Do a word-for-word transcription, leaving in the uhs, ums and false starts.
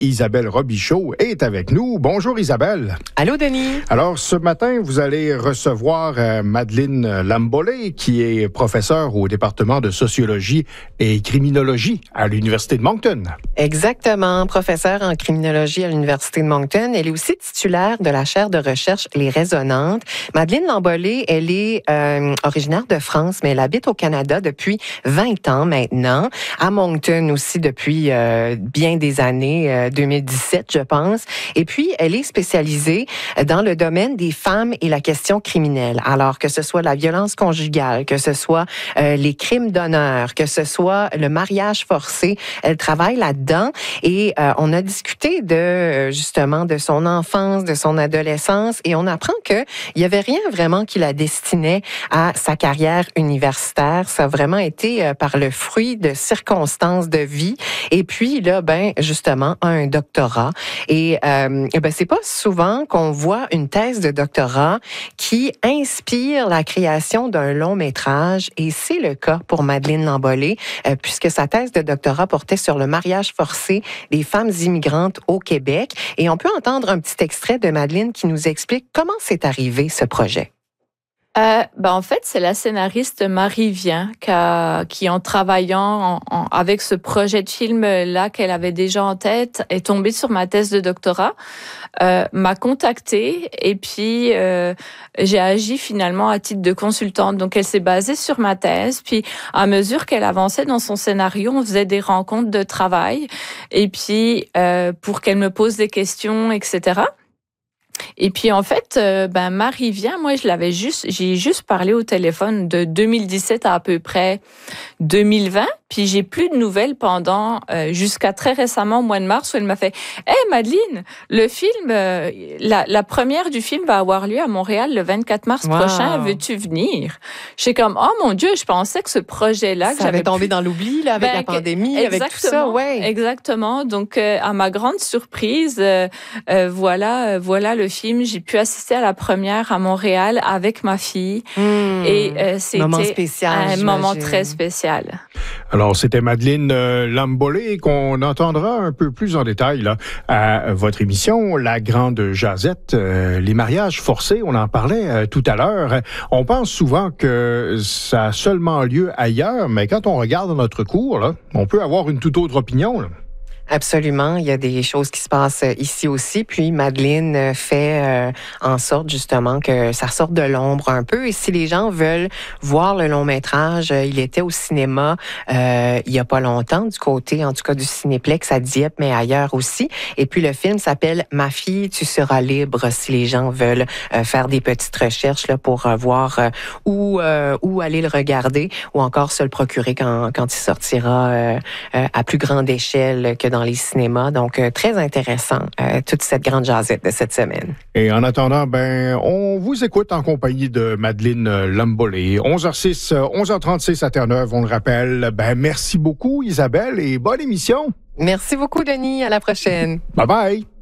Isabelle Robichaud est avec nous. Bonjour Isabelle. Allô Denis. Alors ce matin, vous allez recevoir euh, Madeleine Lambolé, qui est professeure au département de sociologie et criminologie à l'Université de Moncton. Exactement, professeure en criminologie à l'Université de Moncton. Elle est aussi titulaire de la chaire de recherche Les Résonantes. Madeleine Lambolé, elle est euh, originaire de France, mais elle habite au Canada depuis vingt ans maintenant, à Moncton aussi depuis euh, bien des années, euh, deux mille dix-sept je pense. Et puis, elle est spécialisée dans le domaine des femmes et la question criminelle. Alors que ce soit la violence conjugale, que ce soit euh, les crimes d'honneur, que ce soit le mariage forcé, elle travaille là-dedans. Et euh, on a discuté de justement de son enfance, de son adolescence, et on apprend que il y avait rien vraiment qui la destinait à sa carrière universitaire. Ça a vraiment été euh, par le fruit de circonstances de vie. Et puis là, ben justement, un doctorat. Et euh, ben c'est pas souvent qu'on voit une thèse de doctorat qui inspire la création d'un long métrage. Et c'est le cas pour Madeleine Lambolé, euh, puisque sa thèse de doctorat portait sur le mariage forcé des femmes immigrantes au Québec. Et on peut entendre un petit extrait de Madeleine qui nous explique comment c'est arrivé ce projet. Euh, ben en fait, c'est la scénariste Marie Vien qui, a, qui en travaillant en, en, avec ce projet de film-là qu'elle avait déjà en tête, est tombée sur ma thèse de doctorat, euh, m'a contactée et puis euh, j'ai agi finalement à titre de consultante. Donc, elle s'est basée sur ma thèse. Puis, à mesure qu'elle avançait dans son scénario, on faisait des rencontres de travail et puis euh, pour qu'elle me pose des questions, et cetera. Et puis en fait, euh, ben Marie Vien, moi je l'avais juste, j'ai juste parlé au téléphone de deux mille dix-sept à à peu près deux mille vingt. Puis j'ai plus de nouvelles pendant euh, jusqu'à très récemment au mois de mars où elle m'a fait "Hey Madeleine, le film, euh, la, la première du film va avoir lieu à Montréal le vingt-quatre mars wow. prochain. Veux-tu venir?" J'étais comme "Oh mon Dieu, je pensais que ce projet-là que ça j'avais avait tombé pu... dans l'oubli là avec ben, la pandémie, avec tout ça, ouais." Exactement. Donc euh, à ma grande surprise, euh, euh, voilà, euh, voilà le film. J'ai pu assister à la première à Montréal avec ma fille mmh. et euh, c'était moment spécial, un j'imagine. moment très spécial. Alors, c'était Madeleine euh, Lambolé qu'on entendra un peu plus en détail là, à votre émission, La Grande Jazette, euh, les mariages forcés, on en parlait euh, tout à l'heure. On pense souvent que ça a seulement lieu ailleurs, mais quand on regarde notre cours, là, on peut avoir une toute autre opinion, là. Absolument, il y a des choses qui se passent ici aussi. Puis Madeleine fait euh, en sorte justement que ça sorte de l'ombre un peu. Et si les gens veulent voir le long métrage, il était au cinéma euh, il y a pas longtemps, du côté en tout cas du Cinéplex à Dieppe, mais ailleurs aussi. Et puis le film s'appelle Ma fille, tu seras libre. Si les gens veulent euh, faire des petites recherches là pour euh, voir euh, où euh, où aller le regarder, ou encore se le procurer quand quand il sortira euh, euh, à plus grande échelle que dans les cinémas. Donc, euh, très intéressant, euh, toute cette grande jazette de cette semaine. Et en attendant, ben, on vous écoute en compagnie de Madeleine Lambolé. onze heures six, onze heures trente-six à Terre-Neuve, on le rappelle. Ben, merci beaucoup, Isabelle, et bonne émission. Merci beaucoup, Denis. À la prochaine. Bye bye.